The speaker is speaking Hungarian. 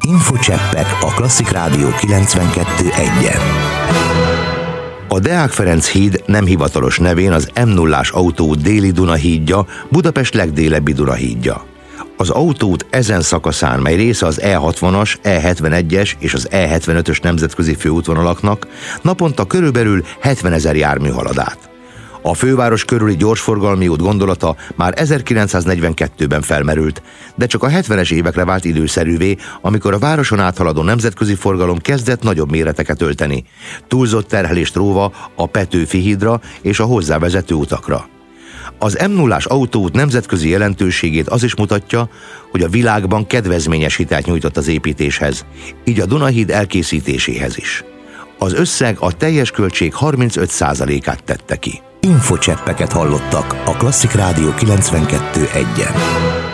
Infocseppek a Klasszik Rádió 92.1-en. A Deák Ferenc híd nem hivatalos nevén az M0-ás autóút déli Dunahídja, Budapest legdélebbi Dunahídja. Az autóút ezen szakaszán, mely része az E60-as, E71-es és az E75-ös nemzetközi főútvonalaknak, naponta körülbelül 70 000 jármű halad át. A főváros körüli gyorsforgalmi út gondolata már 1942-ben felmerült, de csak a 70-es évekre vált időszerűvé, amikor a városon áthaladó nemzetközi forgalom kezdett nagyobb méreteket ölteni, túlzott terhelést róva a Petőfi hídra és a hozzávezető utakra. Az M0-ás autóút nemzetközi jelentőségét az is mutatja, hogy a világban kedvezményes hitelt nyújtott az építéshez, így a Dunahíd elkészítéséhez is. Az összeg a teljes költség 35%-át tette ki. Infocseppeket hallottak a Klasszik Rádió 92.1-en.